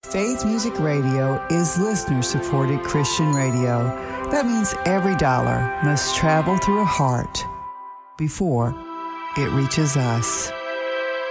Faith Music Radio is listener-supported Christian radio. That means every dollar must travel through a heart before it reaches us.